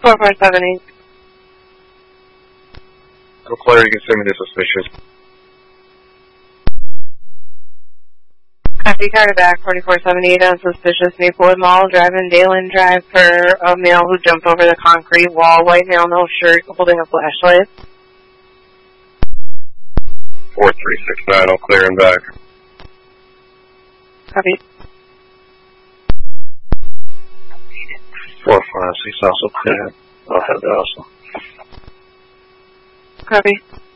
4478. Go clear, you can send me the suspicious. Copy, car back, 4478 on suspicious Maplewood Mall, driving Dalen Drive for a male who jumped over the concrete wall, white male, no shirt, holding a flashlight. 4369, I'll clear him back. Copy. 456 also clear. I'll have that also. Copy.